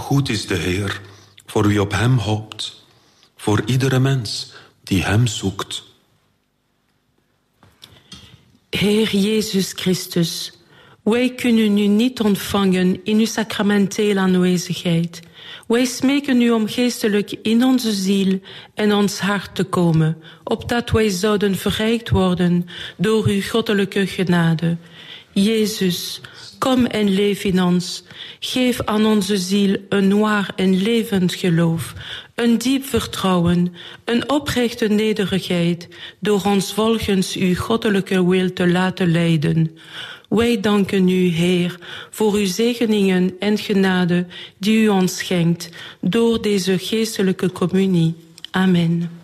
goed is de Heer voor wie op hem hoopt, voor iedere mens die hem zoekt. Heer Jezus Christus, wij kunnen u niet ontvangen in uw sacramentele aanwezigheid. Wij smeken u om geestelijk in onze ziel en ons hart te komen, opdat wij zouden verrijkt worden door uw goddelijke genade. Jezus, kom en leef in ons. Geef aan onze ziel een waar en levend geloof, een diep vertrouwen, een oprechte nederigheid, door ons volgens uw goddelijke wil te laten leiden. Wij danken u, Heer, voor uw zegeningen en genade die u ons schenkt door deze geestelijke communie. Amen.